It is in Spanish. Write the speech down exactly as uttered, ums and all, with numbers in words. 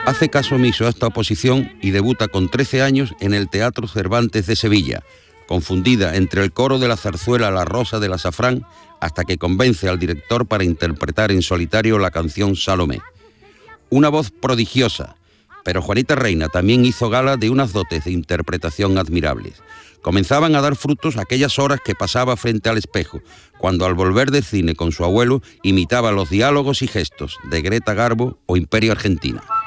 hace caso omiso a esta oposición y debuta con trece años en el Teatro Cervantes de Sevilla, confundida entre el coro de la zarzuela La Rosa del Azafrán, hasta que convence al director para interpretar en solitario la canción Salomé. Una voz prodigiosa, pero Juanita Reina también hizo gala de unas dotes de interpretación admirables. Comenzaban a dar frutos aquellas horas que pasaba frente al espejo, cuando al volver del cine con su abuelo imitaba los diálogos y gestos de Greta Garbo o Imperio Argentina.